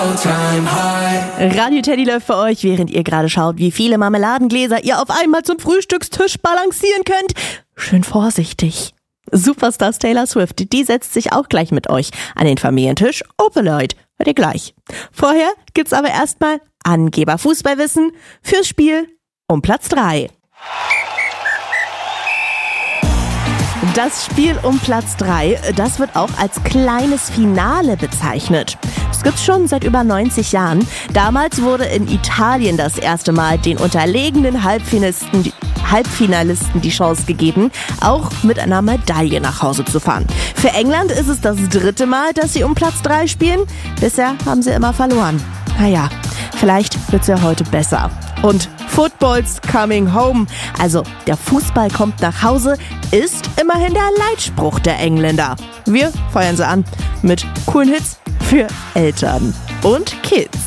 Radio Teddy läuft für euch, während ihr gerade schaut, wie viele Marmeladengläser ihr auf einmal zum Frühstückstisch balancieren könnt. Schön vorsichtig. Superstars Taylor Swift, die setzt sich auch gleich mit euch an den Familientisch. Leute, hört ihr gleich. Vorher gibt's aber erstmal Angeber-Fußballwissen fürs Spiel um Platz 3. Das Spiel um Platz 3, das wird auch als kleines Finale bezeichnet. Das gibt's schon seit über 90 Jahren. Damals wurde in Italien das erste Mal den unterlegenen Halbfinalisten die Chance gegeben, auch mit einer Medaille nach Hause zu fahren. Für England ist es das 3. Mal, dass sie um Platz 3 spielen. Bisher haben sie immer verloren. Naja, vielleicht wird's ja heute besser. Und Football's coming home, also der Fußball kommt nach Hause, ist immerhin der Leitspruch der Engländer. Wir feuern sie an mit coolen Hits für Eltern und Kids.